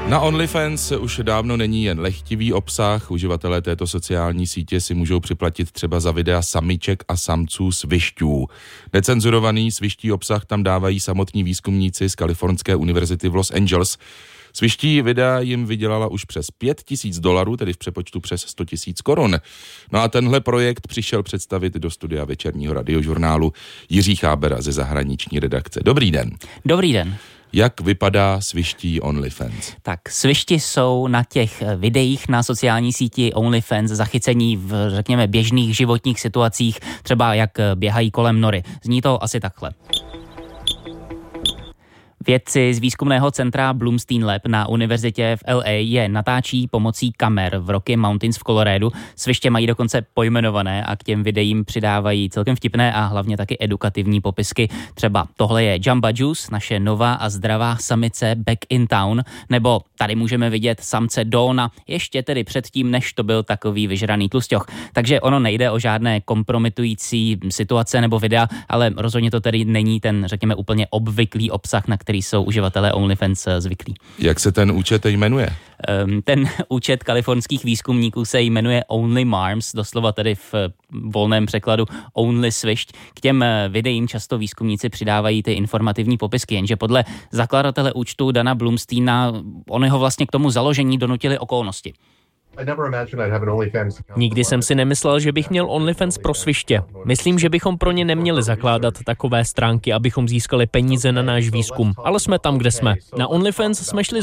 Na OnlyFans už dávno není jen lehtivý obsah. Uživatelé této sociální sítě si můžou připlatit třeba za videa samiček a samců svišťů. Necenzurovaný sviští obsah tam dávají samotní výzkumníci z Kalifornské univerzity v Los Angeles. Sviští videa jim vydělala už přes $5,000, tedy v přepočtu přes 100 000 korun. No a tenhle projekt přišel představit do studia večerního radiožurnálu Jiří Chábera ze zahraniční redakce. Dobrý den. Dobrý den. Jak vypadá sviští OnlyFans? Tak svišti jsou na těch videích na sociální síti OnlyFans zachycení v, řekněme, běžných životních situacích, třeba jak běhají kolem nory. Zní to asi takhle. Vědci z výzkumného centra Bloomstein Lab na univerzitě v LA je natáčí pomocí kamer v Rocky Mountains v Coloradu. Sviště mají dokonce pojmenované a k těm videím přidávají celkem vtipné a hlavně taky edukativní popisky. Třeba tohle je Jamba Juice, naše nová a zdravá samice back in town, nebo tady můžeme vidět samce Dona, ještě tedy předtím, než to byl takový vyžraný tlusťoch. Takže ono nejde o žádné kompromitující situace nebo videa, ale rozhodně to tedy není ten, řekněme, úplně obvyklý obsah, na který jsou uživatelé OnlyFans zvyklí. Jak se ten účet jmenuje? Ten účet kalifornských výzkumníků se jmenuje Only Marms, doslova tedy v volném překladu Only Svišť. K těm videím často výzkumníci přidávají ty informativní popisky, jenže podle zakladatele účtu Dana Bloomsteina, oni ho vlastně k tomu založení donutili okolnosti. Nikdy jsem si nemyslel, že bych měl OnlyFans pro sviště. Myslím, že bychom pro ně neměli zakládat takové stránky, abychom získali peníze na náš výzkum, ale jsme tam, kde jsme. Na OnlyFans jsme šli